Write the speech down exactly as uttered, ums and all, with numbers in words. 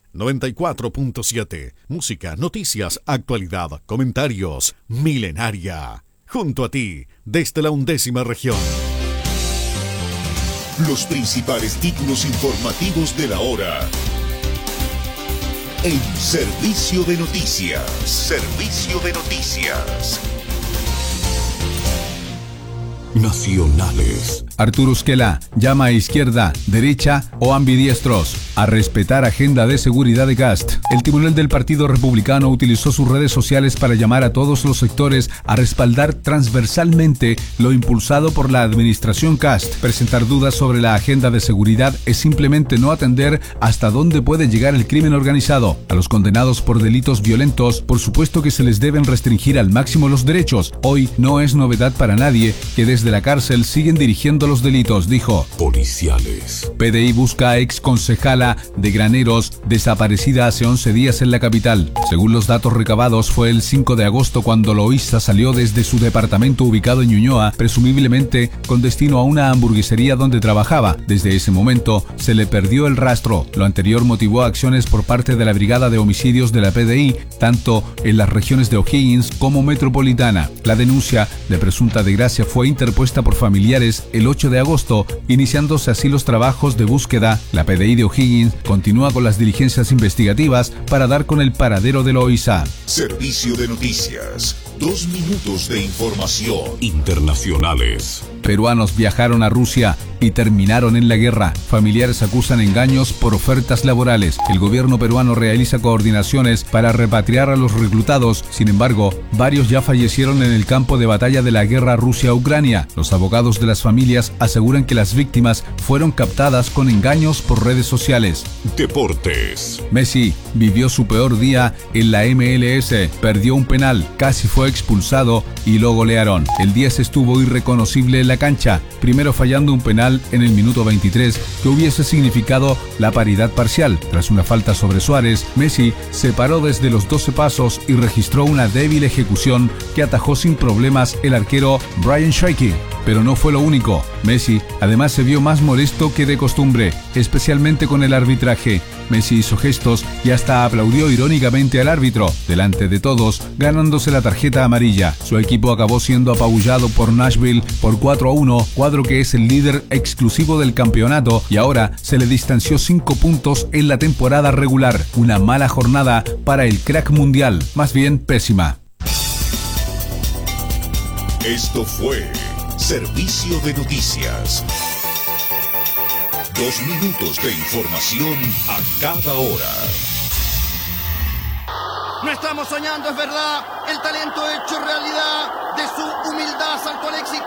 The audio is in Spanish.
noventa y cuatro punto siete. Música, noticias, actualidad, comentarios. Milenaria. Junto a ti, desde la undécima región. Los principales títulos informativos de la hora. En Servicio de Noticias. Servicio de Noticias. Nacionales. Arturo Esquela llama a izquierda, derecha o ambidiestros a respetar agenda de seguridad de Kast. El timonel del Partido Republicano utilizó sus redes sociales para llamar a todos los sectores a respaldar transversalmente lo impulsado por la administración Kast. Presentar dudas sobre la agenda de seguridad es simplemente no atender hasta dónde puede llegar el crimen organizado. A los condenados por delitos violentos, por supuesto que se les deben restringir al máximo los derechos. Hoy no es novedad para nadie que desde la cárcel siguen dirigiendo los delitos, dijo. Policiales. P D I busca a ex concejala de Graneros desaparecida hace once días en la capital. Según los datos recabados, fue el cinco de agosto cuando Loíza salió desde su departamento ubicado en Ñuñoa, presumiblemente con destino a una hamburguesería donde trabajaba. Desde ese momento se le perdió el rastro. Lo anterior motivó acciones por parte de la Brigada de Homicidios de la P D I, tanto en las regiones de O'Higgins como metropolitana. La denuncia de presunta desgracia fue interpuesta por familiares el ocho de agosto, iniciándose así los trabajos de búsqueda. La P D I de O'Higgins continúa con las diligencias investigativas para dar con el paradero de Loíza. Servicio de Noticias. Dos minutos de información. Internacionales. Peruanos viajaron a Rusia y terminaron en la guerra. Familiares acusan engaños por ofertas laborales. El gobierno peruano realiza coordinaciones para repatriar a los reclutados. Sin embargo, varios ya fallecieron en el campo de batalla de la guerra Rusia-Ucrania. Los abogados de las familias aseguran que las víctimas fueron captadas con engaños por redes sociales. Deportes. Messi vivió su peor día en la M L S. Perdió un penal, casi fue expulsado y lo golearon. El diez estuvo irreconocible en la cancha, primero fallando un penal en el minuto veintitrés que hubiese significado la paridad parcial. Tras una falta sobre Suárez, Messi se paró desde los doce pasos y registró una débil ejecución que atajó sin problemas el arquero Brian Shaky. Pero no fue lo único. Messi además se vio más molesto que de costumbre, especialmente con el arbitraje. Messi hizo gestos y hasta aplaudió irónicamente al árbitro, delante de todos, ganándose la tarjeta amarilla. Su equipo acabó siendo apabullado por Nashville por cuatro a uno, cuadro que es el líder exclusivo del campeonato y ahora se le distanció cinco puntos en la temporada regular. Una mala jornada para el crack mundial, más bien pésima. Esto fue Servicio de Noticias. Dos minutos de información a cada hora. No estamos soñando, es verdad. El talento hecho realidad. De su humildad saltó al éxito.